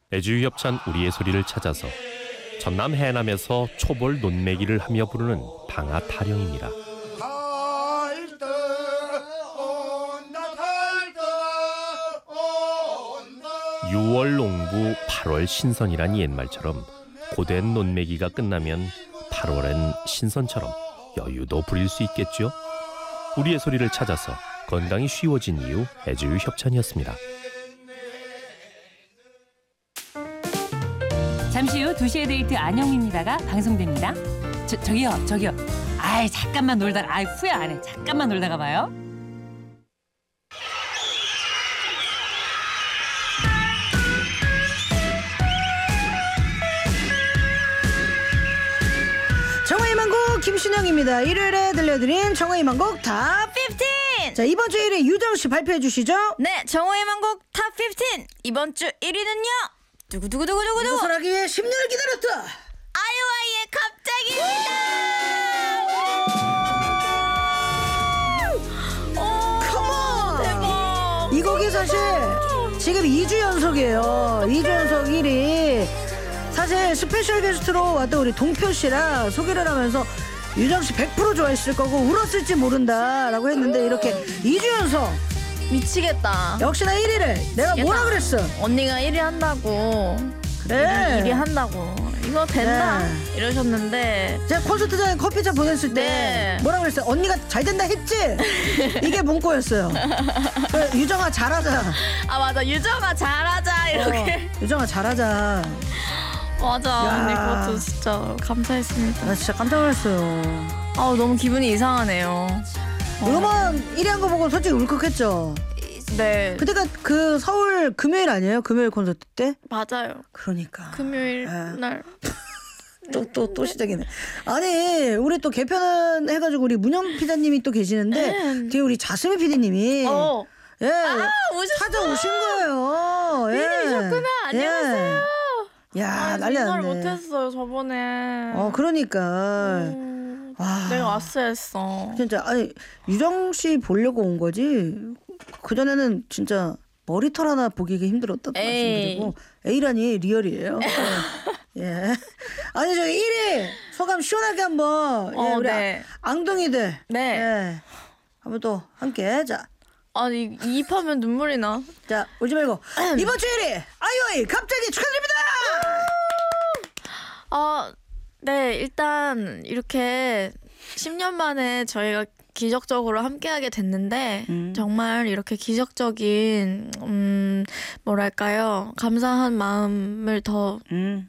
애주협찬 우리의 소리를 찾아서 전남 해남에서 초벌 논매기를 하며 부르는 방아 타령입니다. 6월 농부 8월 신선이란 옛말처럼 고된 논매기가 끝나면 8월엔 신선처럼 여유도 부릴 수 있겠죠. 우리의 소리를 찾아서 건강이 쉬워진 이유 애주협찬이었습니다. 잠시 후 2시의 데이트 안영미입니다가 방송됩니다. 저기요. 아이 잠깐만 놀다가 후회 안 해. 잠깐만 놀다가 봐요. 정화의 만곡 김신영입니다. 일요일에 들려드린 정화의 만곡 탑 15! 자, 이번 주 1위 유정씨 발표해 주시죠. 네, 정호의 만곡 탑 15! 이번 주 1위는요. 두구두구두구두구두구! 이것을 하기 위해 10년을 기다렸다. 아이오아이의 갑자기입니다. 컴온! 대박! 이 곡이 사실 지금 2주 연속이에요. 2주 연속 1위. 사실 스페셜 게스트로 왔던 우리 동표 씨랑 소개를 하면서 유정 씨 100% 좋아했을 거고 울었을지 모른다라고 했는데 이렇게 2주 연속 미치겠다. 역시나 1위를 내가 뭐라 그랬어? 언니가 1위 한다고. 그래. 1위 한다고. 이거 된다. 네. 이러셨는데. 제가 콘서트장에 커피차 보냈을 때 네. 뭐라 그랬어요? 언니가 잘 된다 했지? 이게 문구였어요. 그래, 유정아 잘하자. 아, 맞아. 유정아 잘하자. 이렇게. 유정아 잘하자. 맞아. 야. 언니 그것도 진짜 감사했습니다. 나 진짜 깜짝 놀랐어요. 아우, 너무 기분이 이상하네요. 음원 1위 한 거 보고 솔직히 울컥했죠. 네. 그때가 그 서울 금요일 아니에요? 금요일 콘서트 때? 맞아요. 그러니까 금요일 아. 날. 또 시작이네. 아니 우리 또 개편 해가지고 우리 문영 피디님이 또 계시는데 뒤에 우리 자스민 피디님이 예 오셨어. 찾아오신 거예요. 피디님이셨구나. 안녕하세요. 야 난리 전화를 났네. 못했어요 저번에. 그러니까 와. 내가 왔어야 했어. 진짜 아니 유정 씨 보려고 온 거지. 그 전에는 진짜 머리털 하나 보기가 힘들었다고 말씀드리고 A라니 리얼이에요. 예. 아니 저 1위 소감 시원하게 한번 예, 우리 네. 앙둥이들 네. 예. 한번 또 함께 자 아니 이입하면 눈물이 나. 자 울지 말고 이번 주 1위 아이오이 갑자기 축하드립니다. 네 일단 이렇게 10년 만에 저희가 기적적으로 함께하게 됐는데 정말 이렇게 기적적인 뭐랄까요 감사한 마음을 더